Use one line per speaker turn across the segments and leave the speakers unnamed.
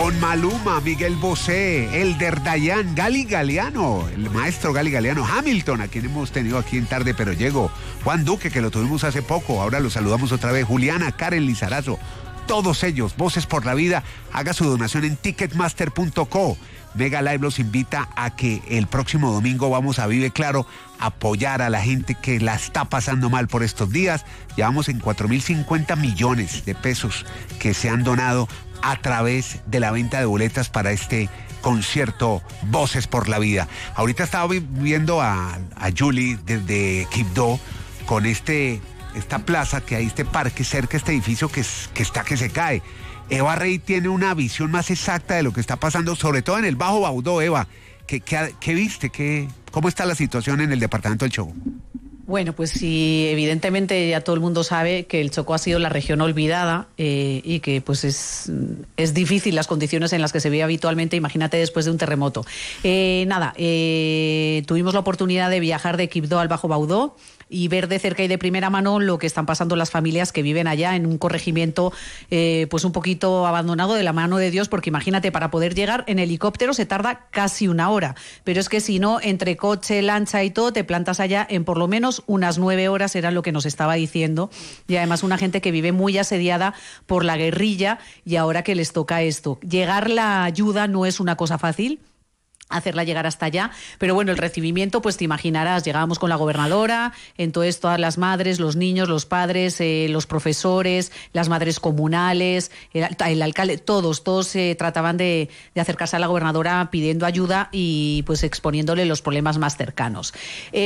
Con Maluma, Miguel Bosé, Elder Dayan, Gali Galeano, el maestro Gali Galeano, Hamilton, a quien hemos tenido aquí en Tarde Pero Llego, Juan Duque, que lo tuvimos hace poco, ahora lo saludamos otra vez, Juliana, Karen Lizarazo, todos ellos, Voces por la Vida. Haga su donación en ticketmaster.co. Mega Live los invita a que el próximo domingo vamos a Vive Claro, apoyar a la gente que la está pasando mal por estos días. Llevamos en 4.050 millones de pesos que se han donado a través de la venta de boletas para este concierto Voces por la Vida. Ahorita estaba viendo a Julie desde Quibdó con esta plaza que hay, este parque cerca, este edificio que se cae. Eva Rey tiene una visión más exacta de lo que está pasando, sobre todo en el Bajo Baudó. Eva, ¿qué viste? ¿Cómo está la situación en el departamento del Chocó?
Bueno, pues sí, evidentemente ya todo el mundo sabe que el Chocó ha sido la región olvidada y que pues es difícil las condiciones en las que se vive habitualmente, imagínate después de un terremoto. Tuvimos la oportunidad de viajar de Quibdó al Bajo Baudó y ver de cerca y de primera mano lo que están pasando las familias que viven allá en un corregimiento pues un poquito abandonado de la mano de Dios, porque imagínate, para poder llegar en helicóptero se tarda casi una hora, pero es que si no, entre coche, lancha y todo, te plantas allá en por lo menos unas 9 horas, era lo que nos estaba diciendo, y además una gente que vive muy asediada por la guerrilla y ahora que les toca esto. Llegar la ayuda no es una cosa fácil, hacerla llegar hasta allá, pero bueno, el recibimiento, pues te imaginarás, llegábamos con la gobernadora, entonces todas las madres, los niños, los padres, los profesores, las madres comunales, el alcalde, todos trataban de acercarse a la gobernadora pidiendo ayuda y pues exponiéndole los problemas más cercanos.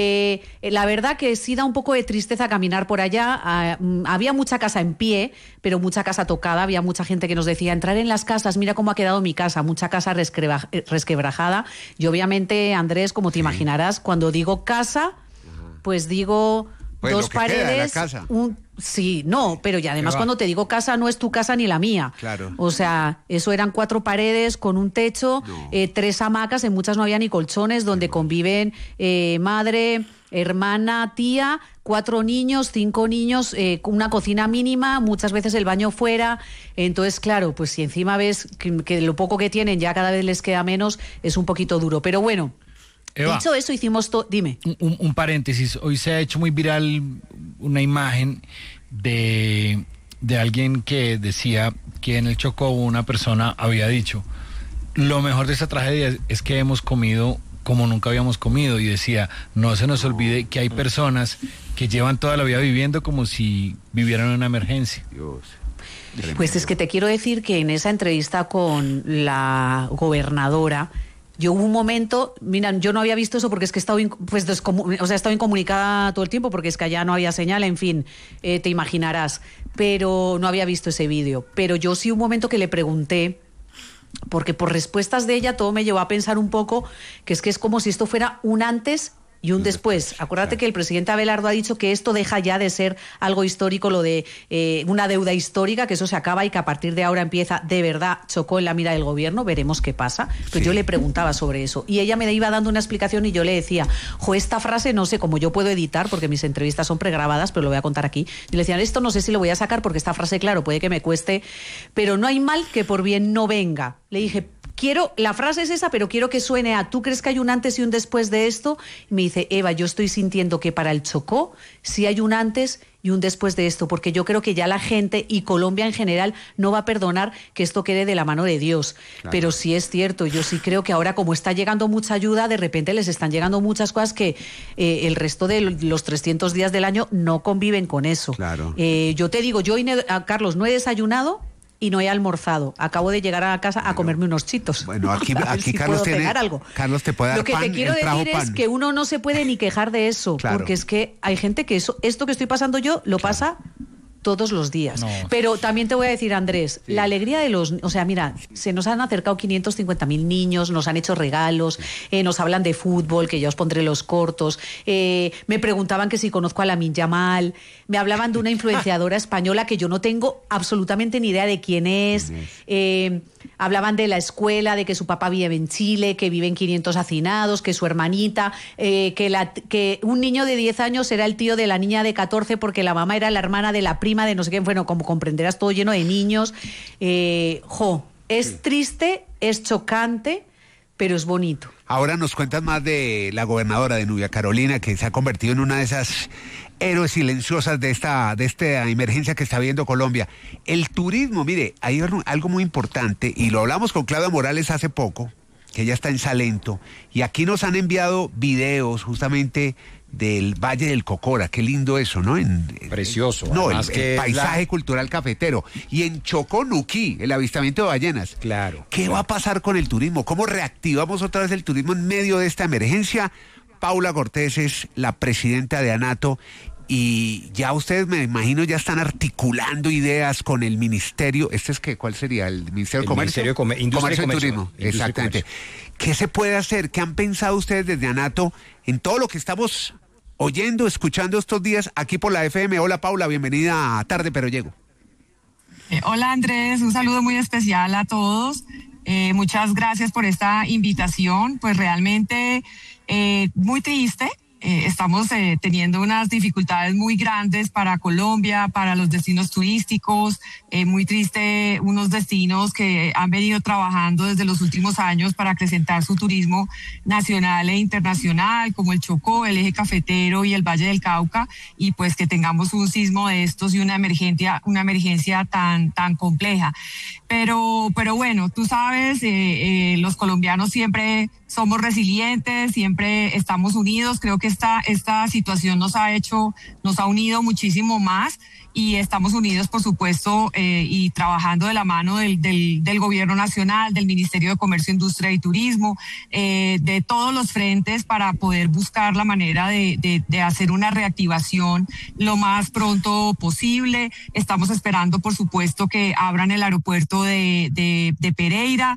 La verdad que sí da un poco de tristeza caminar por allá. Había mucha casa en pie, pero mucha casa tocada, había mucha gente que nos decía, entrar en las casas, mira cómo ha quedado mi casa, mucha casa resquebrajada. Y obviamente, Andrés, como te imaginarás, cuando digo casa, pues digo
pues
dos paredes.
Casa.
Sí, no, pero y además cuando te digo casa no es tu casa ni la mía.
Claro.
O sea, eso eran 4 paredes con un techo, 3 hamacas, en muchas no había ni colchones, donde conviven madre, hermana, tía, 4 niños, 5 niños, una cocina mínima, muchas veces el baño fuera. Entonces, claro, pues si encima ves que lo poco que tienen ya cada vez les queda menos, es un poquito duro. Pero bueno,
Eva,
dicho eso, hicimos todo. Dime.
Un paréntesis. Hoy se ha hecho muy viral una imagen de alguien que decía que en el Chocó una persona había dicho: lo mejor de esta tragedia es que hemos comido como nunca habíamos comido, y decía, no se nos olvide que hay personas que llevan toda la vida viviendo como si vivieran una emergencia.
Dios.
Pues es que te quiero decir que en esa entrevista con la gobernadora, yo hubo un momento, mira, yo no había visto eso porque es que he estado, he estado incomunicada todo el tiempo porque es que allá no había señal, en fin, te imaginarás, pero no había visto ese vídeo. Pero yo sí un momento que le pregunté, porque por respuestas de ella todo me llevó a pensar un poco que es como si esto fuera un antes y un después. Acuérdate que el presidente Abelardo ha dicho que esto deja ya de ser algo histórico, lo de una deuda histórica, que eso se acaba y que a partir de ahora empieza de verdad Chocó en la mira del gobierno, veremos qué pasa. Pero yo le preguntaba sobre eso y ella me iba dando una explicación y yo le decía, esta frase no sé cómo yo puedo editar porque mis entrevistas son pregrabadas, pero lo voy a contar aquí. Y le decían, esto no sé si lo voy a sacar porque esta frase, claro, puede que me cueste, pero no hay mal que por bien no venga. Le dije, la frase es esa, pero quiero que suene a, ¿tú crees que hay un antes y un después de esto? Y me dice, Eva, yo estoy sintiendo que para el Chocó sí hay un antes y un después de esto, porque yo creo que ya la gente y Colombia en general no va a perdonar que esto quede de la mano de Dios. Claro. Pero sí es cierto, yo sí creo que ahora como está llegando mucha ayuda, de repente les están llegando muchas cosas que el resto de los 300 días del año no conviven con eso.
Claro.
Yo te digo, Carlos, no he desayunado y no he almorzado. Acabo de llegar a casa a comerme unos chitos.
Bueno, aquí si Carlos tiene algo. Carlos te puede dar pan.
Lo que te quiero decir es que uno no se puede ni quejar de eso, claro, porque es que hay gente que esto que estoy pasando yo lo pasa todos los días. No. Pero también te voy a decir, Andrés, la alegría de o sea, mira, se nos han acercado 550.000 niños, nos han hecho regalos, nos hablan de fútbol, que ya os pondré los cortos, me preguntaban que si conozco a Lamine Yamal, me hablaban de una influenciadora española que yo no tengo absolutamente ni idea de quién es, hablaban de la escuela, de que su papá vive en Chile, que viven 500 hacinados, que su hermanita, que un niño de 10 años era el tío de la niña de 14 porque la mamá era la hermana de la prima de no sé qué, bueno, como comprenderás, todo lleno de niños. Es triste, es chocante, pero es bonito.
Ahora nos cuentas más de la gobernadora de Nubia Carolina, que se ha convertido en una de esas héroes silenciosas de esta emergencia que está viviendo Colombia. El turismo, mire, hay algo muy importante, y lo hablamos con Claudia Morales hace poco, que ella está en Salento, y aquí nos han enviado videos justamente del Valle del Cocora. Qué lindo eso, ¿no?
Precioso.
No, el paisaje cultural cafetero. Y en Chocó, Nuquí, el avistamiento de ballenas.
Claro.
¿Qué va a pasar con el turismo? ¿Cómo reactivamos otra vez el turismo en medio de esta emergencia? Paula Cortés es la presidenta de ANATO, y ya ustedes, me imagino, ya están articulando ideas con el ministerio. ¿Cuál sería? ¿El Ministerio de Comercio?
Ministerio de Industria y
Turismo. Exactamente. ¿Qué se puede hacer? ¿Qué han pensado ustedes desde ANATO en todo lo que estamos oyendo, escuchando estos días aquí por la FM? Hola, Paula, bienvenida a Tarde Pero Llego.
Hola, Andrés, un saludo muy especial a todos. Muchas gracias por esta invitación. Pues realmente muy triste. Estamos teniendo unas dificultades muy grandes para Colombia, para los destinos turísticos, muy triste, unos destinos que han venido trabajando desde los últimos años para acrecentar su turismo nacional e internacional, como el Chocó, el Eje Cafetero y el Valle del Cauca, y pues que tengamos un sismo de estos y una emergencia tan compleja. Pero bueno, tú sabes, los colombianos siempre somos resilientes, siempre estamos unidos. Creo que esta situación nos ha unido muchísimo más, y estamos unidos, por supuesto, y trabajando de la mano del Gobierno Nacional, del Ministerio de Comercio, Industria y Turismo, de todos los frentes, para poder buscar la manera de hacer una reactivación lo más pronto posible. Estamos esperando, por supuesto, que abran el aeropuerto de Pereira.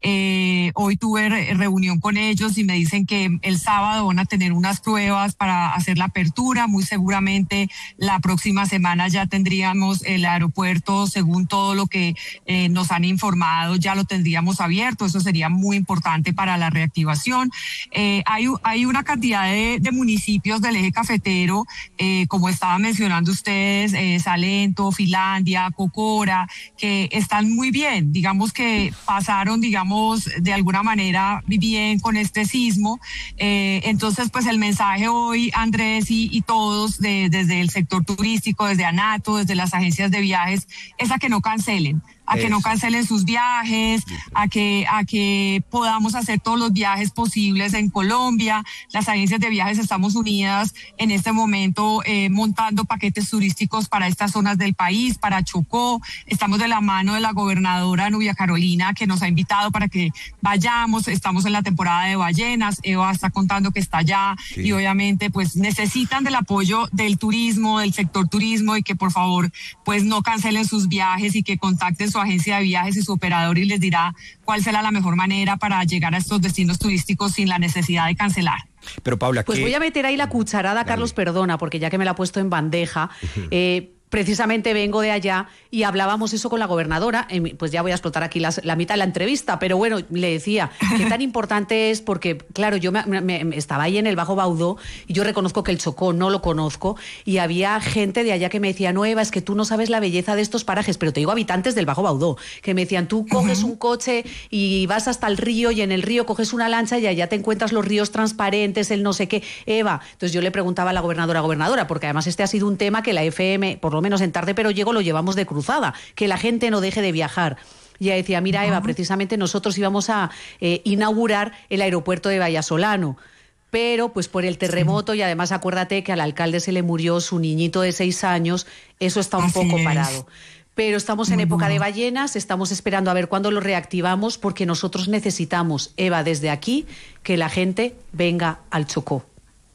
Hoy tuve reunión con ellos y me dicen que el sábado van a tener unas pruebas para hacer la apertura. Muy seguramente la próxima semana ya tendríamos el aeropuerto, según todo lo que nos han informado, ya lo tendríamos abierto. Eso sería muy importante para la reactivación. Hay una cantidad de municipios del eje cafetero, como estaban mencionando ustedes, Salento, Finlandia, Cocora, que están muy bien. Digamos que pasaron, de alguna manera bien con este sismo. Entonces, pues el mensaje hoy, Andrés y todos, desde el sector turístico, desde ANATO, desde las agencias de viajes, es a que no cancelen. Que no cancelen sus viajes, a que podamos hacer todos los viajes posibles en Colombia. Las agencias de viajes estamos unidas en este momento, montando paquetes turísticos para estas zonas del país, para Chocó. Estamos de la mano de la gobernadora Nubia Carolina, que nos ha invitado para que vayamos. Estamos en la temporada de ballenas. Eva está contando que está allá, sí. Y obviamente pues necesitan del apoyo del turismo, del sector turismo, y que por favor pues no cancelen sus viajes, y que contacten su agencia de viajes y su operador, y les dirá cuál será la mejor manera para llegar a estos destinos turísticos sin la necesidad de cancelar.
Pero Paula,
pues voy a meter ahí la cucharada, dale. Carlos, perdona, porque ya que me la ha puesto en bandeja, precisamente vengo de allá y hablábamos eso con la gobernadora. Pues ya voy a explotar aquí la mitad de la entrevista, pero bueno, le decía qué tan importante es, porque claro, yo estaba ahí en el Bajo Baudó y yo reconozco que el Chocó no lo conozco, y había gente de allá que me decía: no, Eva, es que tú no sabes la belleza de estos parajes, pero te digo habitantes del Bajo Baudó, que me decían: tú coges un coche y vas hasta el río, y en el río coges una lancha y allá te encuentras los ríos transparentes, el no sé qué. Eva, entonces yo le preguntaba a la gobernadora, porque además este ha sido un tema que la FM, por lo menos en Tarde Pero Llego, lo llevamos de cruzada, que la gente no deje de viajar. Y ella decía: mira, Eva, precisamente nosotros íbamos a inaugurar el aeropuerto de Vallasolano, pero pues por el terremoto, y además acuérdate que al alcalde se le murió su niñito de 6 años, eso está un poco parado. Pero estamos en época de ballenas, estamos esperando a ver cuándo lo reactivamos, porque nosotros necesitamos, Eva, desde aquí, que la gente venga al Chocó.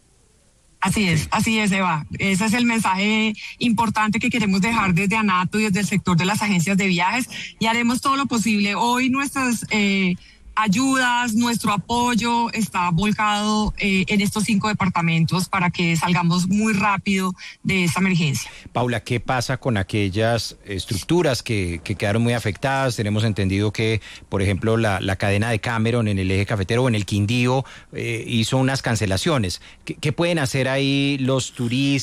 Así es, Eva. Ese es el mensaje importante que queremos dejar desde ANATO y desde el sector de las agencias de viajes, y haremos todo lo posible. Hoy nuestras ayudas, nuestro apoyo está volcado en estos 5 departamentos para que salgamos muy rápido de esta emergencia.
Paula, ¿qué pasa con aquellas estructuras que quedaron muy afectadas? Tenemos entendido que, por ejemplo, la cadena de Cameron en el eje cafetero o en el Quindío hizo unas cancelaciones. ¿Qué pueden hacer ahí los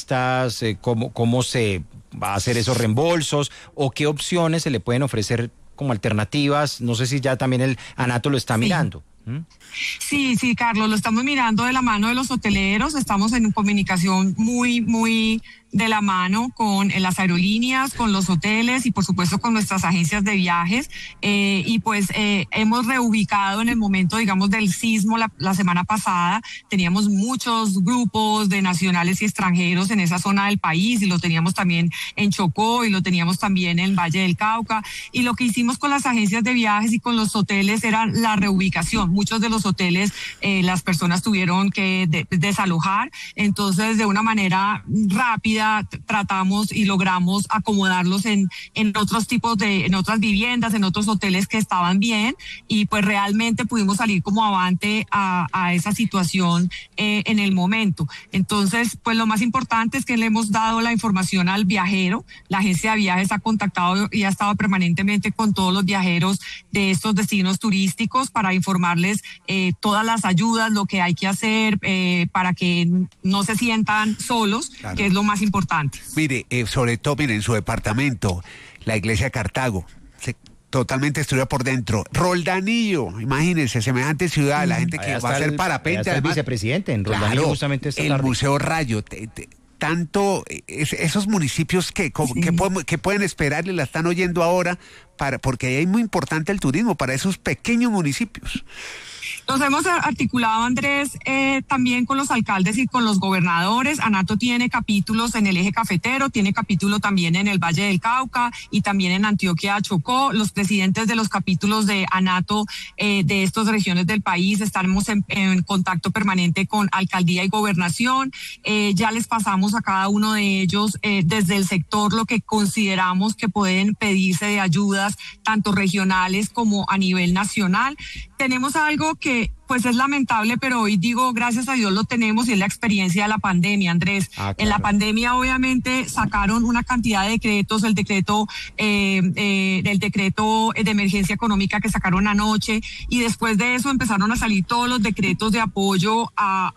turistas? ¿Cómo se va a hacer esos reembolsos? ¿O qué opciones se le pueden ofrecer como alternativas. No sé si ya también el ANATO lo está mirando.
Sí, Carlos, lo estamos mirando de la mano de los hoteleros, estamos en comunicación muy de la mano con las aerolíneas, con los hoteles y por supuesto con nuestras agencias de viajes y pues hemos reubicado en el momento, digamos, del sismo la semana pasada, teníamos muchos grupos de nacionales y extranjeros en esa zona del país y lo teníamos también en Chocó y lo teníamos también en Valle del Cauca y lo que hicimos con las agencias de viajes y con los hoteles era la reubicación. Muchos de los hoteles las personas tuvieron que desalojar, entonces de una manera rápida tratamos y logramos acomodarlos en otros tipos en otras viviendas, en otros hoteles que estaban bien y pues realmente pudimos salir como avante a esa situación en el momento. Entonces, pues lo más importante es que le hemos dado la información al viajero, la agencia de viajes ha contactado y ha estado permanentemente con todos los viajeros de estos destinos turísticos para informarles todas las ayudas, lo que hay que hacer para que no se sientan solos, claro, que es lo más importante.
Mire, sobre todo, mire, en su departamento, la iglesia de Cartago, totalmente destruida por dentro. Roldanillo, imagínense, semejante ciudad, la gente que va a hacer parapente.
El vicepresidente en Roldanillo, claro, justamente esta tarde.
El Museo Rayo, tanto esos municipios que pueden esperar y la están oyendo ahora, porque ahí es muy importante el turismo para esos pequeños municipios.
Nos hemos articulado, Andrés, también con los alcaldes y con los gobernadores. ANATO tiene capítulos en el eje cafetero, tiene capítulo también en el Valle del Cauca y también en Antioquia, Chocó. Los presidentes de los capítulos de ANATO de estas regiones del país estamos en contacto permanente con alcaldía y gobernación. Ya les pasamos a cada uno de ellos desde el sector lo que consideramos que pueden pedirse de ayudas, tanto regionales como a nivel nacional. Tenemos algo que pues es lamentable, pero hoy digo, gracias a Dios lo tenemos y es la experiencia de la pandemia, Andrés. Claro. En la pandemia obviamente sacaron una cantidad de decretos, el decreto del decreto de emergencia económica que sacaron anoche y después de eso empezaron a salir todos los decretos de apoyo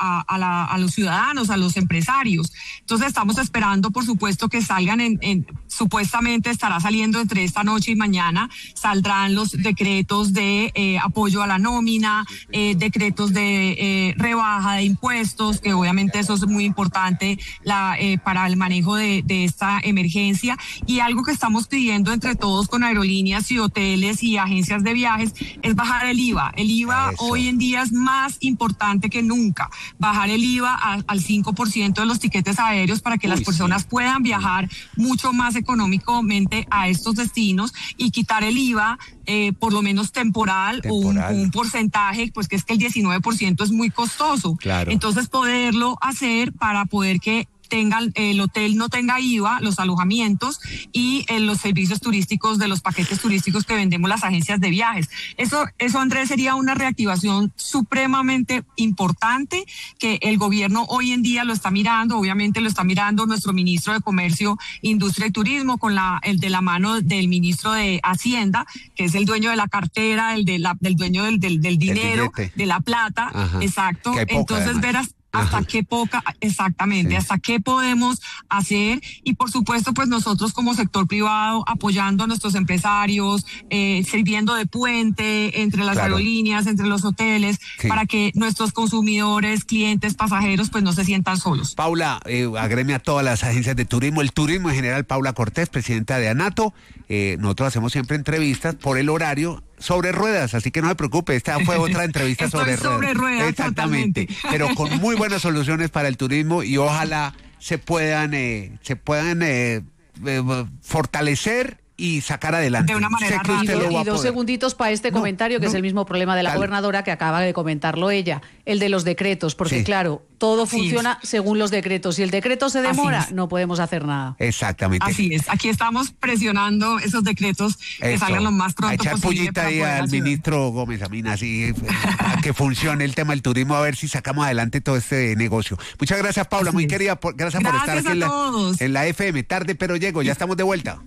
a los ciudadanos, a los empresarios. Entonces estamos esperando, por supuesto, que salgan supuestamente estará saliendo entre esta noche y mañana, saldrán los decretos de apoyo a la nómina, decretos de rebaja de impuestos, que obviamente eso es muy importante para el manejo de esta emergencia. Y algo que estamos pidiendo entre todos con aerolíneas y hoteles y agencias de viajes es bajar el IVA. El IVA hoy en día es más importante que nunca. Bajar el IVA al 5% de los tiquetes aéreos para que las personas puedan viajar mucho más económicamente a estos destinos y quitar el IVA por lo menos temporal. O un porcentaje, pues que es que el 19% es muy costoso. Claro. Entonces poderlo hacer para poder que el hotel no tenga IVA, los alojamientos y los servicios turísticos de los paquetes turísticos que vendemos las agencias de viajes. Eso, Andrés, sería una reactivación supremamente importante que el gobierno hoy en día lo está mirando. Obviamente lo está mirando nuestro ministro de Comercio, Industria y Turismo de la mano del ministro de Hacienda, que es el dueño de la cartera, del dueño del dinero, de la plata. Ajá. Exacto. Entonces verás hasta qué hasta qué podemos hacer y por supuesto pues nosotros como sector privado apoyando a nuestros empresarios, sirviendo de puente entre las aerolíneas, entre los hoteles, para que nuestros consumidores, clientes, pasajeros pues no se sientan solos.
Paula, agreme a todas las agencias de turismo, el turismo en general. Paula Cortés, presidenta de ANATO. Nosotros hacemos siempre entrevistas por el horario sobre ruedas, así que no se preocupe, esta fue otra entrevista sobre ruedas. Exactamente, totalmente. Pero con muy buenas soluciones para el turismo y ojalá se puedan fortalecer y sacar adelante.
De una manera rápida.
Y dos segunditos para este comentario, que es el mismo problema de la gobernadora que acaba de comentarlo ella, el de los decretos, porque claro, todo funciona según los decretos. Si el decreto se demora, no podemos hacer nada.
Exactamente.
Así es. Aquí estamos presionando esos decretos que salgan lo más pronto posible.
A echar pollita ahí al ministro Gómez Amina, así a que funcione el tema del turismo, a ver si sacamos adelante todo este negocio. Muchas gracias, Paula, muy querida. Gracias por estar aquí en la FM. Tarde, pero llego. Ya estamos de vuelta.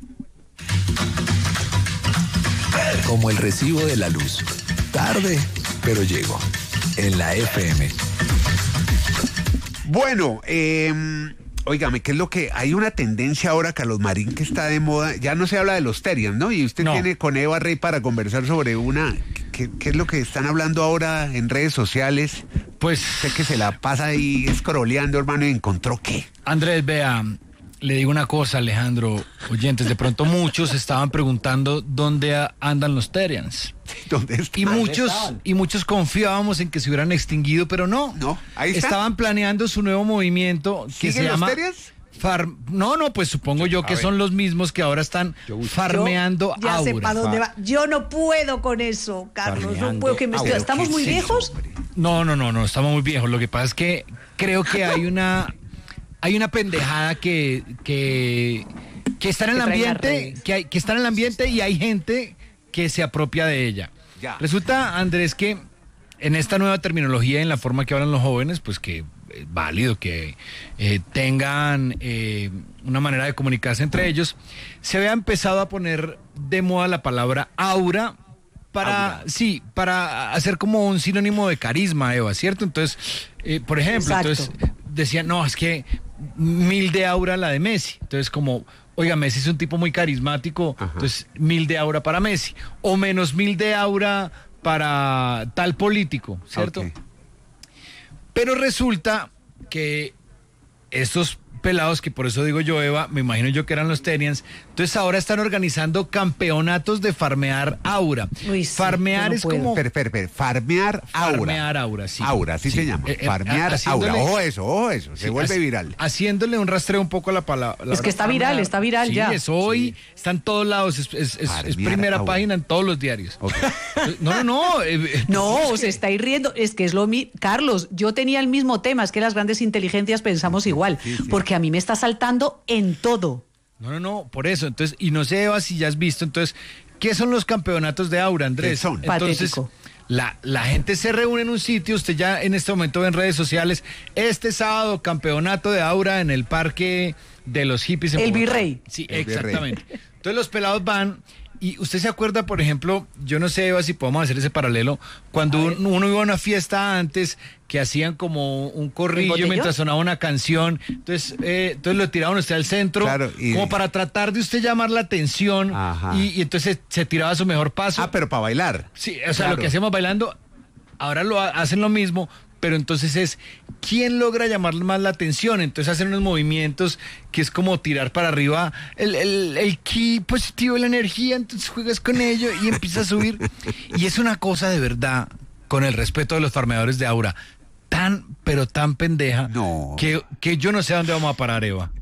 Como el recibo de la luz. Tarde, pero llego. En la FM.
Bueno, Óigame, ¿qué es lo que hay una tendencia ahora, Carlos Marín, que está de moda? Ya no se habla de los Terians, ¿no? Y usted
No.
tiene con Eva Rey para conversar sobre una. ¿Qué es lo que están hablando ahora en redes sociales?
Pues,
Usted que se la pasa ahí escroleando, hermano, y encontró qué.
Andrés, vea, le digo una cosa, Alejandro, oyentes, de pronto muchos estaban preguntando dónde andan los Terians.
¿Dónde está?
Y muchos confiábamos en que se hubieran extinguido, pero no.
No, ahí está.
Estaban planeando su nuevo movimiento que se
¿Siguen los
llama
Terians?
No, pues supongo yo que
ver.
son los mismos que ahora están farmeando
Yo ya sé
aura.
para dónde va. Yo no puedo con eso, Carlos. No
Farmeando
puedo que me
aura.
estamos
¿Qué
muy
es eso,
viejos.
hombre?
No, estamos muy viejos. Lo que pasa es que creo que hay una pendejada que está en el
Que traen las
ambiente,
redes.
que está en el ambiente y hay gente que se apropia de ella.
Ya.
Resulta, Andrés, que en esta nueva terminología, en la forma que hablan los jóvenes, pues que es válido que tengan una manera de comunicarse entre ellos, se había empezado a poner de moda la palabra aura para hacer como un sinónimo de carisma, Eva, ¿cierto? Entonces, por ejemplo,
Exacto.
entonces decían, no, es que 1000 de aura la de Messi. Entonces, como, oiga, Messi es un tipo muy carismático, entonces 1000 de aura para Messi. O menos 1000 de aura para tal político, ¿cierto?
Ok.
Pero resulta que estos pelados, que por eso digo yo, Eva, me imagino yo que eran los Terians, entonces ahora están organizando campeonatos de farmear aura.
Uy, sí,
Farmear
yo no
es
puedo.
como...
Espera, farmear aura.
Farmear aura, sí.
Aura, así se llama. Farmear
haciéndole-
aura. Ojo eso, se
Sí,
vuelve viral.
Haciéndole un rastreo un poco a la palabra.
Es que está viral
sí,
ya.
es hoy, está en todos lados, es
Farmear
primera
aura.
página en todos los diarios.
Ok.
No.
No, os estáis riendo. Es que es lo mismo. Carlos, yo tenía el mismo tema. Es que las grandes inteligencias pensamos igual.
sí, sí.
Porque a mí me está saltando en todo.
No, por eso. Entonces, y no sé, Eva, si ya has visto. Entonces, ¿qué son los campeonatos de aura, Andrés?
¿Qué son?
Entonces,
Patético.
la gente se reúne en un sitio, usted ya en este momento ve en redes sociales, este sábado, campeonato de aura en el parque de los hippies. En
El
Bogotá.
Virrey.
Sí,
El Virrey.
exactamente. Entonces los pelados van, y usted se acuerda, por ejemplo, yo no sé, Eva, si podemos hacer ese paralelo, cuando uno iba a una fiesta antes, que hacían como un corrillo
botellón?
mientras sonaba una canción, entonces lo tiraban usted al centro,
Claro, y-
como para tratar de usted llamar la atención,
Ajá.
y entonces se tiraba su mejor paso.
Ah, pero para bailar.
Sí, o sea,
Claro.
lo que hacíamos bailando, ahora hacen lo mismo, pero entonces es quién logra llamar más la atención. Entonces hacen unos movimientos que es como tirar para arriba el ki positivo de la energía, entonces juegas con ello y empiezas a subir. Y es una cosa de verdad, con el respeto de los farmeadores de aura, pero tan pendeja,
No.
que yo no sé a dónde vamos a parar, Eva.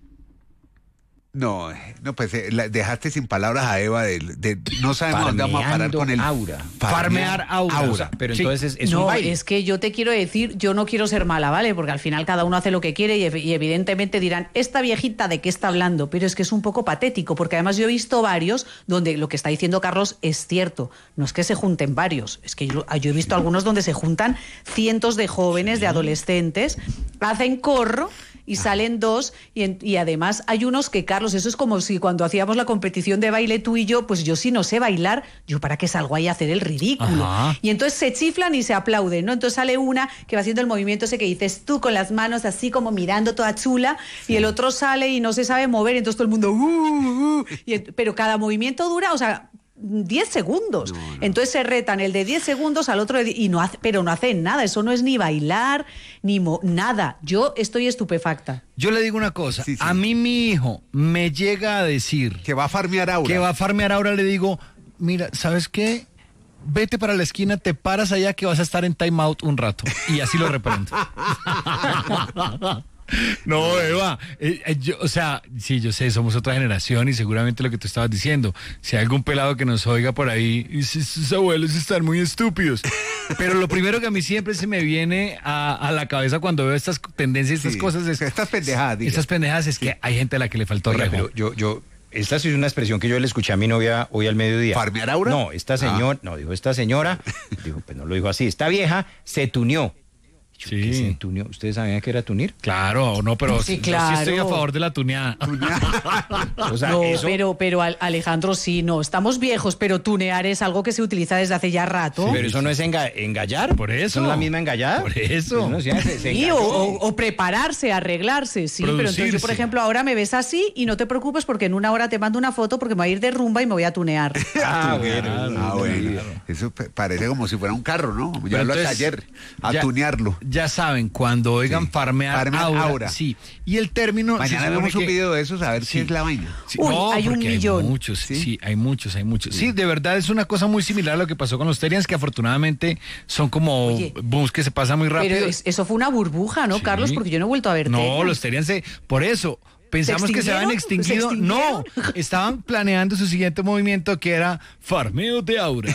No, pues dejaste sin palabras a Eva de no sabemos dónde vamos a parar con el
aura.
Farmear aura.
O sea, pero
Sí.
entonces es
no,
un baile.
es que yo te quiero decir, yo no quiero ser mala, ¿vale? Porque al final cada uno hace lo que quiere y evidentemente dirán, esta viejita de qué está hablando, pero es que es un poco patético, porque además yo he visto varios donde lo que está diciendo Carlos es cierto, no es que se junten varios, es que yo he visto algunos donde se juntan cientos de jóvenes, de adolescentes, hacen corro y salen dos y además hay unos que, Carlos, eso es como si cuando hacíamos la competición de baile tú y yo, pues yo si no sé bailar, yo para qué salgo ahí a hacer el ridículo.
Ajá.
Y entonces se chiflan y se aplauden, ¿no? Entonces sale una que va haciendo el movimiento ese que dices tú con las manos así como mirando toda chula y el otro sale y no se sabe mover, entonces todo el mundo pero cada movimiento dura, o sea, 10 segundos. Entonces se retan el de 10 segundos al otro y no hace, pero no hacen nada, eso no es ni bailar ni nada. Yo estoy estupefacta.
Yo le digo una cosa,
Sí, sí.
a mí mi hijo me llega a decir
que va a farmear aura.
que va a farmear ahora, le digo, mira, ¿sabes qué? Vete para la esquina, te paras allá que vas a estar en time out un rato. Y así lo reprendo. No, Eva, o sea, sí, yo sé, somos otra generación y seguramente lo que tú estabas diciendo, si hay algún pelado que nos oiga por ahí, y sus abuelos están muy estúpidos. Pero lo primero que a mí siempre se me viene a la cabeza cuando veo estas tendencias, estas
Sí,
cosas, es
estas pendejadas, diga.
estas pendejadas es que hay gente a la que le faltó
Oiga,
rejo.
pero yo, esta sí es una expresión que yo le escuché a mi novia hoy al mediodía.
¿Farmear aura?
No, esta señora, dijo esta señora, dijo, pues no lo dijo así, esta vieja se tuneó.
Sí.
se tuneó. ¿Ustedes sabían que era tunir?
Claro, no, pero
Sí,
yo
claro.
sí estoy a favor de la tuneada.
O sea,
No,
eso,
pero Alejandro, sí, no, estamos viejos, pero tunear es algo que se utiliza desde hace ya rato.
pero eso no es engallar.
Por eso.
¿Son la misma engallada?
Por eso.
Pues no, sí, se
Sí,
engalló.
o prepararse, arreglarse, sí. Pero entonces yo, por
Producirse.
ejemplo, ahora me ves así y no te preocupes porque en una hora te mando una foto porque me voy a ir de rumba y me voy a tunear.
Bueno. Eso parece como si fuera un carro, ¿no? Como llevarlo al
Entonces,
taller, a
ya-
tunearlo.
Ya saben, cuando oigan
Sí.
farmear
Farmear
aura,
aura.
sí. Y el término... se
Mañana
supone
vemos un
que-
video de esos a ver
Sí.
qué es la vaina.
Sí,
Uy,
no,
hay un
porque
millón.
Hay muchos,
¿Sí?
sí, hay muchos. Sí, de verdad es una cosa muy similar a lo que pasó con los Terians, que afortunadamente son como
Oye,
booms que se pasan muy rápido.
Pero eso fue una burbuja, ¿no,
Sí.
Carlos? Porque yo no he vuelto a ver
No,
Terians.
los Terians por eso. Pensamos que se habían extinguido.
¿Se
No,
extinguieron?
estaban planeando su siguiente movimiento que era farmeo de aura.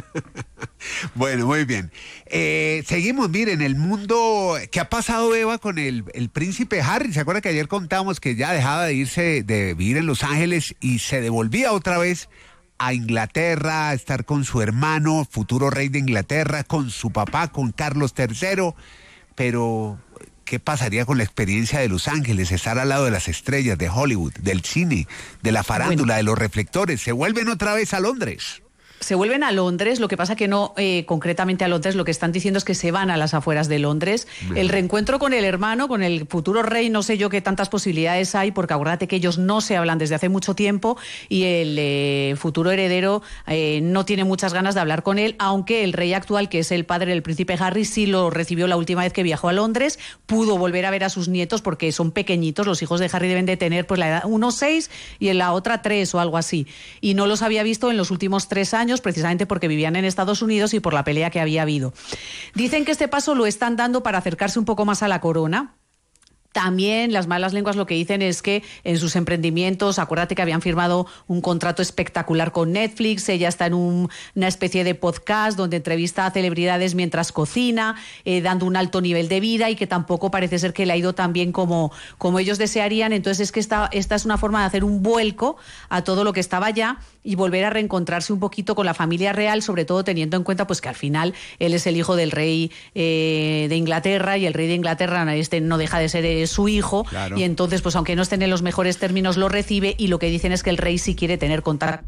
Bueno, muy bien. Seguimos, miren, el mundo. ¿Qué ha pasado, Eva, con el príncipe Harry? ¿Se acuerda que ayer contamos que ya dejaba de irse, de vivir en Los Ángeles y se devolvía otra vez a Inglaterra, a estar con su hermano, futuro rey de Inglaterra, con su papá, con Carlos III? Pero ¿qué pasaría con la experiencia de Los Ángeles? Estar al lado de las estrellas, de Hollywood, del cine, de la farándula, de los reflectores. ¿Se vuelven otra vez a Londres?
Se vuelven a Londres, lo que pasa que no concretamente a Londres, lo que están diciendo es que se van a las afueras de Londres. El reencuentro con el hermano, con el futuro rey, no sé yo qué tantas posibilidades hay, porque acuérdate que ellos no se hablan desde hace mucho tiempo y el futuro heredero no tiene muchas ganas de hablar con él, aunque el rey actual, que es el padre del príncipe Harry, sí lo recibió la última vez que viajó a Londres, pudo volver a ver a sus nietos porque son pequeñitos, los hijos de Harry deben de tener pues la edad, uno 6 y en la otra 3 o algo así, y no los había visto en los últimos 3 años, precisamente porque vivían en Estados Unidos y por la pelea que había habido. Dicen que este paso lo están dando para acercarse un poco más a la corona. También las malas lenguas lo que dicen es que en sus emprendimientos, acuérdate que habían firmado un contrato espectacular con Netflix, ella está en una especie de podcast donde entrevista a celebridades mientras cocina, dando un alto nivel de vida y que tampoco parece ser que le ha ido tan bien como ellos desearían. Entonces es que esta es una forma de hacer un vuelco a todo lo que estaba ya y volver a reencontrarse un poquito con la familia real, sobre todo teniendo en cuenta pues que al final él es el hijo del rey de Inglaterra y el rey de Inglaterra no deja de ser su hijo,
Claro.
Y entonces pues aunque no estén en los mejores términos lo recibe y lo que dicen es que el rey sí quiere tener contacto.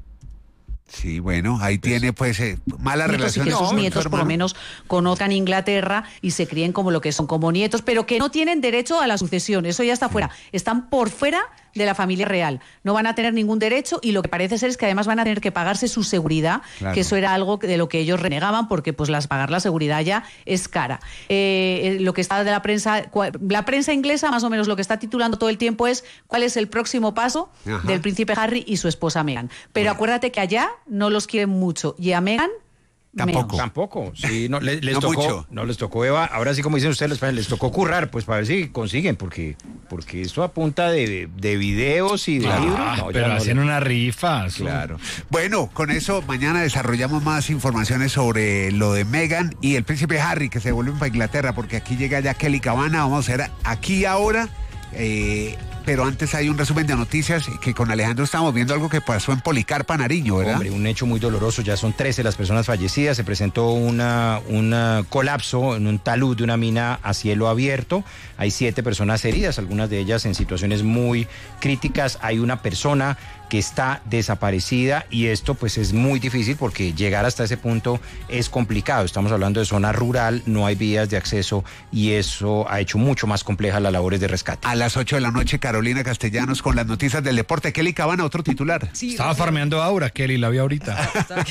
Sí, bueno, ahí tiene pues malas
Nietos y
relaciones.
que sus
con su
nietos por lo
hermano.
menos conozcan Inglaterra y se críen como lo que son, como nietos, pero que no tienen derecho a la sucesión, eso ya está fuera, están por fuera de la familia real, no van a tener ningún derecho y lo que parece ser es que además van a tener que pagarse su seguridad,
Claro.
que eso era algo de lo que ellos renegaban porque pues pagar la seguridad ya es cara. Lo que está de la prensa inglesa más o menos lo que está titulando todo el tiempo es cuál es el próximo paso
Ajá.
del príncipe Harry y su esposa Meghan, pero acuérdate que allá no los quieren mucho y a Meghan
Tampoco.
menos.
Tampoco, sí, no, les
No
tocó,
mucho.
no les tocó, Eva, ahora sí como dicen ustedes, les tocó currar, pues para ver si consiguen, porque esto a punta de videos y de libros, no,
pero
ya no
hacen
le-
una rifa. eso.
Claro. Bueno, con eso mañana desarrollamos más informaciones sobre lo de Meghan y el príncipe Harry que se vuelven para Inglaterra, porque aquí llega ya Kelly Cabana, vamos a ver aquí ahora, pero antes hay un resumen de noticias que con Alejandro estamos viendo algo que pasó en Policarpa, Nariño, ¿verdad?
Hombre, un hecho muy doloroso, ya son 13 las personas fallecidas, se presentó un colapso en un talud de una mina a cielo abierto, hay 7 personas heridas, algunas de ellas en situaciones muy críticas, hay una persona que está desaparecida y esto pues es muy difícil porque llegar hasta ese punto es complicado, estamos hablando de zona rural, no hay vías de acceso y eso ha hecho mucho más complejas las labores de rescate.
A las 8 de la noche, Carolina Castellanos con las noticias del deporte. Kelly Cabana, otro titular.
Estaba farmeando aura, Kelly, la vi ahorita.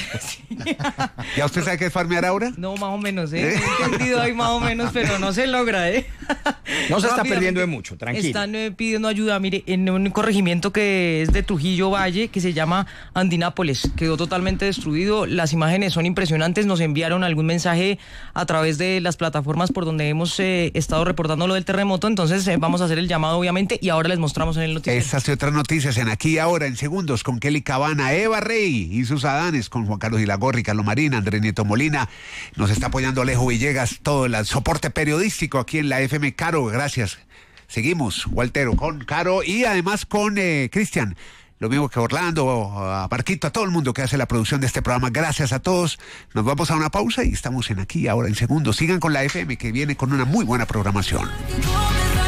¿Ya usted sabe qué es farmear ahora?
No, más o menos, He entendido ahí más o menos, pero no se logra,
No se está
Rápidamente,
perdiendo de mucho, tranquilo.
Están pidiendo ayuda, mire, en un corregimiento que es de Trujillo Valle, que se llama Andinápolis, quedó totalmente destruido, las imágenes son impresionantes, nos enviaron algún mensaje a través de las plataformas por donde hemos estado reportando lo del terremoto, entonces vamos a hacer el llamado obviamente y ahora les mostramos en el noticiero.
Estas y otras noticias en Aquí y Ahora, en segundos, con Kelly Cabana, Eva Rey y sus Adanes, con Juan Carlos Hilagorri, Carlos Marín, Andrés Nieto Molina. Nos está apoyando Alejo Villegas, todo el soporte periodístico aquí en la FM. Caro, gracias. Seguimos, Waltero, con Caro y además con Cristian. lo mismo que Orlando, a Marquito, a todo el mundo que hace la producción de este programa. Gracias a todos. Nos vamos a una pausa y estamos en Aquí Ahora en Segundos. Sigan con la FM, que viene con una muy buena programación.